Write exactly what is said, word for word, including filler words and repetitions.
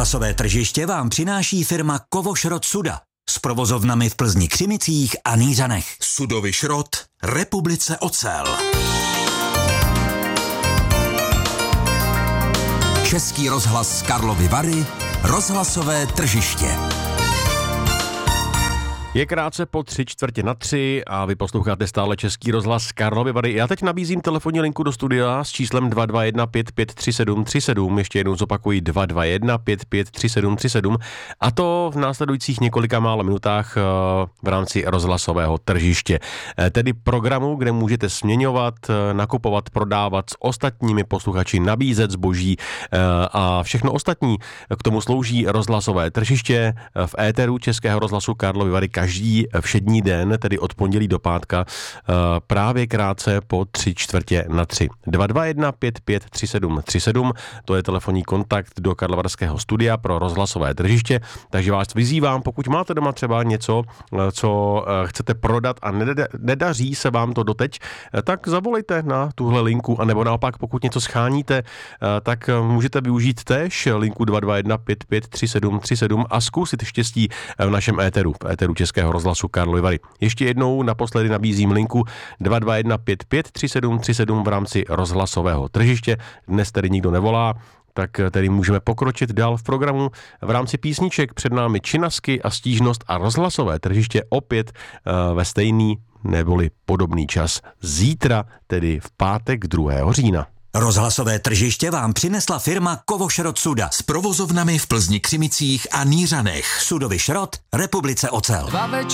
Rozhlasové tržiště vám přináší firma Kovošrot Suda s provozovnami v Plzni, Křimicích a Nýřanech. Sudový šrot, Republice ocel. Český rozhlas Karlovy Vary, rozhlasové tržiště. Je krátce po tři čtvrtě na tři a vy posloucháte stále Český rozhlas Karlovy Vary. Já teď nabízím telefonní linku do studia s číslem dva dva jedna pět pět tři sedm tři sedm. Ještě jednou zopakuji dva dva jedna pět pět tři sedm tři sedm. A to v následujících několika málo minutách v rámci rozhlasového tržiště. Tedy programu, kde můžete směňovat, nakupovat, prodávat s ostatními posluchači, nabízet zboží a všechno ostatní. K tomu slouží rozhlasové tržiště v éteru Českého rozhlasu Karlovy Vary každý všední den, tedy od pondělí do pátka, právě krátce po tři čtvrtě na tři. dva dva jedna pět pět tři sedm tři sedm, to je telefonní kontakt do karlovarského studia pro rozhlasové tržiště, takže vás vyzývám, pokud máte doma třeba něco, co chcete prodat a nedaří se vám to doteď, tak zavolejte na tuhle linku, anebo naopak, pokud něco scháníte, tak můžete využít též linku dva dva jedna pět pět tři sedm tři sedm a zkusit štěstí v našem éteru, v éteru Českého rozhlasu Karlovy Vary. Ještě jednou naposledy nabízím linku dva dva jedna pět pět tři sedm tři sedm v rámci rozhlasového tržiště. Dnes tedy nikdo nevolá, tak tedy můžeme pokročit dál v programu. V rámci písniček před námi Činasky a stížnost a rozhlasové tržiště opět uh, ve stejný neboli podobný čas zítra, tedy v pátek druhého října. Rozhlasové tržiště vám přinesla firma Kovošrot Suda S provozovnami v Plzni, Křimicích a Nýřanech. Sudový šrot, Republice ocel.